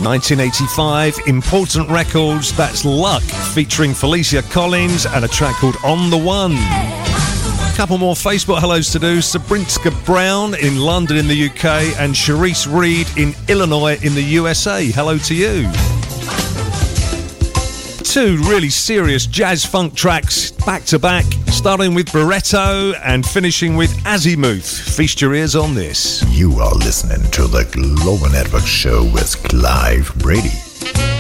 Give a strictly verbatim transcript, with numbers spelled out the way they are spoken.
nineteen eighty-five, Important Records, that's Luck, featuring Felicia Collins and a track called On The One. A couple more Facebook hellos to do. Sabrinska Brown in London in the U K and Sharice Reed in Illinois in the U S A. Hello to you. Two really serious jazz funk tracks back to back, starting with Barretto and finishing with Azimuth. Feast your ears on this. You are listening to the Global Network Show with Clive Brady.